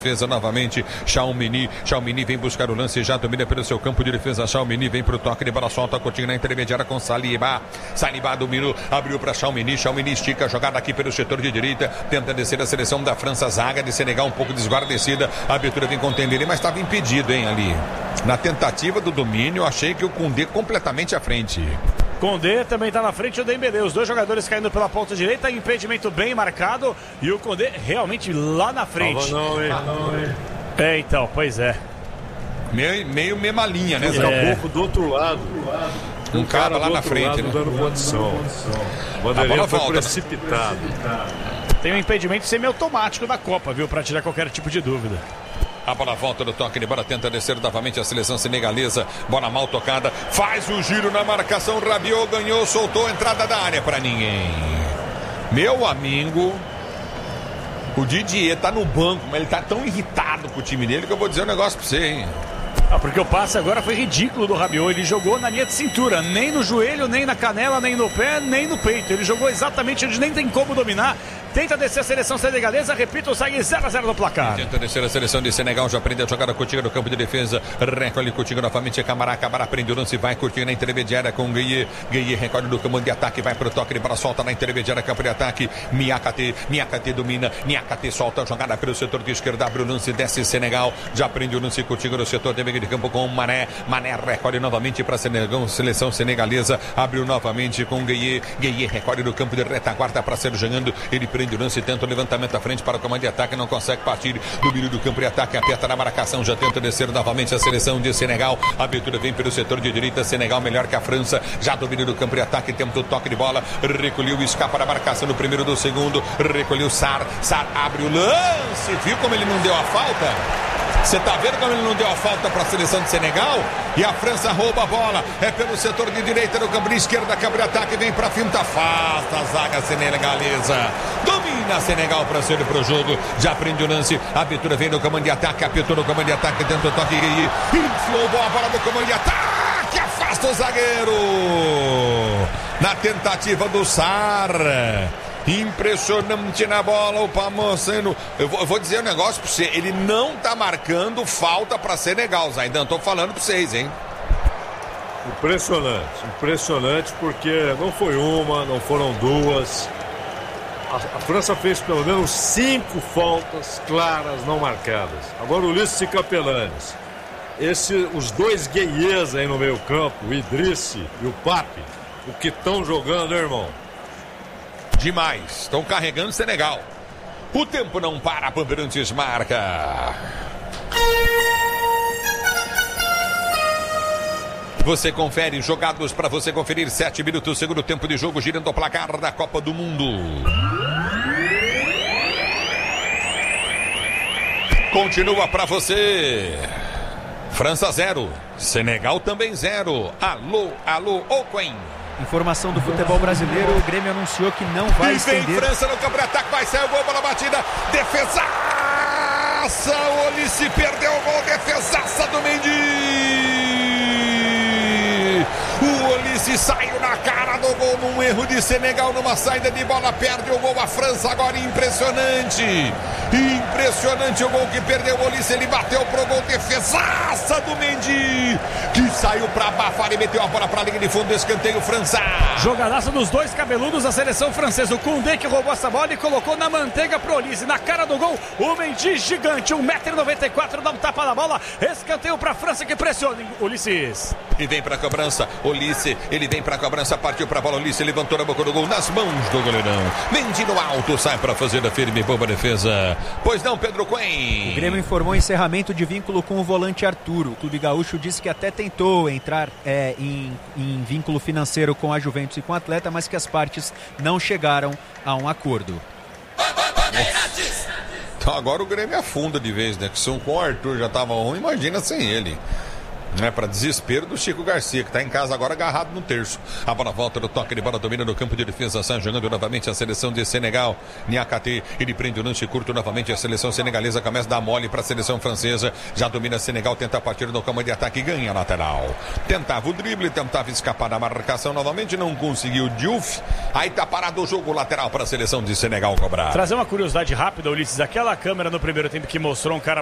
Defesa novamente, Chaumini vem buscar o lance, já domina pelo seu campo de defesa, Chaumini vem pro toque de bola, solta a Coutinho na intermediária com Saliba dominou, abriu para Chaumini estica a jogada aqui pelo setor de direita, tenta descer a seleção da França, zaga de Senegal um pouco desguarnecida, a abertura vem com Dembélé, mas estava impedido, hein, ali, na tentativa do domínio, achei que o Koundé completamente à frente. Koundé também está na frente, o Dembélé, os dois jogadores caindo pela ponta direita, impedimento bem marcado e o Koundé realmente lá na frente. Então, pois é. Meio mesma linha, né? Um pouco do outro lado. Um cara lá na frente, né? Dando condição. O bandeirinha foi precipitado. Tem um impedimento semiautomático da Copa, viu? Para tirar qualquer tipo de dúvida. A bola volta do toque de bola, tenta descer novamente a seleção senegalesa. Bola mal tocada, faz o giro na marcação. Rabiot ganhou, soltou a entrada da área para ninguém. Meu amigo, o Didier tá no banco, mas ele tá tão irritado com o time dele que eu vou dizer um negócio pra você, hein? Porque o passe agora foi ridículo do Rabiot. Ele jogou na linha de cintura, nem no joelho, nem na canela, nem no pé, nem no peito. Ele jogou exatamente onde nem tem como dominar. Tenta descer a seleção senegalesa, repito, segue 0-0 no placar. Tenta descer a seleção de Senegal, já aprende a jogar a Coutinho no campo de defesa. Recolhe Coutinho novamente, Camará prende o lance, vai Coutinho na intermediária com Gueye recolhe no campo de ataque, vai pro toque de bola, solta na intermediária, campo de ataque. Niakate domina, Niakate solta a jogada pelo setor de esquerda, abre o lance, desce Senegal, já prende o lance Coutinho no setor de meio de campo com Mané recolhe novamente para Senegal, seleção senegalesa, abriu novamente com Gueye recolhe no campo de retaguarda para ser jogando, ele prende o lance, tenta o levantamento à frente para o comando de ataque, não consegue partir do meio do campo de ataque, aperta na marcação, já tenta descer novamente a seleção de Senegal, a abertura vem pelo setor de direita, Senegal melhor que a França, já domina do campo de ataque, tenta o toque de bola, recolheu, escapa da marcação no primeiro do segundo, recolheu Sarr abre o lance, viu como ele não deu a falta? Você tá vendo como ele não deu a falta para a seleção de Senegal? E a França rouba a bola. É pelo setor de direita no campo de esquerda. Campo de ataque vem para finta. Afasta a zaga senegalesa. Domina Senegal para ser pro jogo. Já prende o lance. A abertura vem no comando de ataque. Apertou no comando de ataque. Dentro do toque. Enfiou a bola do comando de ataque. Afasta o zagueiro. Na tentativa do Sarr. Impressionante na bola o Pamoceno. Eu vou dizer um negócio pra você. Ele não tá marcando falta pra Senegal, Zaidan. Tô falando pra vocês, hein? Impressionante porque não foi uma, não foram duas. A França fez pelo menos 5 faltas claras não marcadas. Agora o Ulisses Capelanes. Os dois gueiês aí no meio campo, o Idrissi e o Pape, o que estão jogando, hein, irmão? Demais, estão carregando Senegal. O tempo não para, Bandeirantes marca. Você confere, jogados para você conferir, 7 minutos, segundo tempo de jogo, girando o placar da Copa do Mundo. Continua para você. França 0, Senegal também 0. Alô, Oquen. Informação do futebol brasileiro, o Grêmio anunciou que não vai estender. E vem França no campo de ataque, vai sair o gol, bola batida, defesaça, o Olise perdeu o gol, defesaça do Mendy. O Olise saiu na cara do gol num erro de Senegal, numa saída de bola, perde o gol, a França agora impressionante o gol que perdeu o Olise, ele bateu pro gol, defesaça do Mendy, que saiu pra abafar e meteu a bola pra linha de fundo, escanteio França. Jogadaça dos dois cabeludos da seleção francesa, o Koundé que roubou essa bola e colocou na manteiga pro Olise, na cara do gol, o Mendy gigante, 1,94 m, dá um tapa na bola, escanteio pra França que pressiona, Ulisses. E vem pra cobrança, Olise, ele vem pra cobrança, partiu pra bola, Olise levantou na boca do gol, nas mãos do goleirão. Mendy no alto, sai pra fazer a firme e boa defesa. Pois não, Pedro Quen. O Grêmio informou encerramento de vínculo com o volante Arthur. O Clube Gaúcho disse que até tentou entrar em vínculo financeiro com a Juventus e com o atleta, mas que as partes não chegaram a um acordo. Então agora o Grêmio afunda de vez, né? Que se com o Arthur já tava ruim, imagina sem ele. Para desespero do Chico Garcia, que está em casa agora agarrado no terço. A bola volta no toque de bola, domina no campo de defesa, jogando novamente a seleção de Senegal. Niakate, ele prende o lance curto novamente. A seleção senegalesa começa a dar mole para a seleção francesa. Já domina Senegal, tenta partir no campo de ataque e ganha lateral. Tentava o drible, tentava escapar da marcação novamente, não conseguiu. Diouf, aí tá parado o jogo lateral para a seleção de Senegal cobrar. Trazer uma curiosidade rápida, Ulisses, aquela câmera no primeiro tempo que mostrou um cara